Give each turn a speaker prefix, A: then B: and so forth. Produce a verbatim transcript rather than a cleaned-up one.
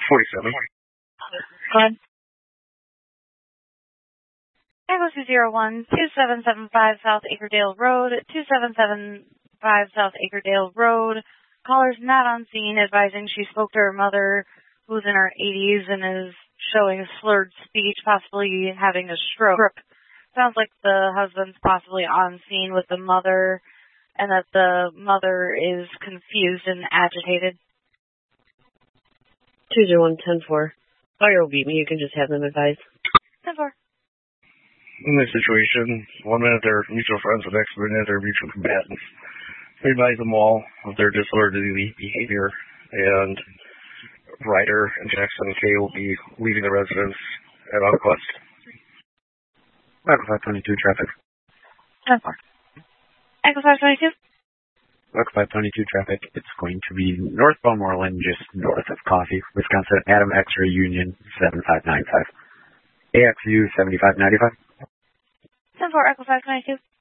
A: forty-seven.
B: Go ahead. Echo two zero one, two seven seven five South Acredale Road, two seven seven five South Acredale Road. Caller's not on scene, advising she spoke to her mother, who's in her eighties and is showing slurred speech, possibly having a stroke. Sounds like the husband's possibly on scene with the mother, and that the mother is confused and agitated.
C: two zero one, ten four. Fire will beat me. You can just have them advise.
B: ten four.
A: In this situation, one minute they're mutual friends, the next minute they're mutual combatants. We advise them all of their disorderly behavior, and Ryder and Jackson K will be leaving the residence at our request.
D: Echo five twenty-two traffic.
B: ten four. Echo five twenty-two.
D: Echo five twenty-two traffic. It's going to be North Balmoreland, just north of Coffee, Wisconsin, Adam X-Ray Union seven five nine five. A X U seventy-five ninety-five.
B: ten four, Echo five twenty-two.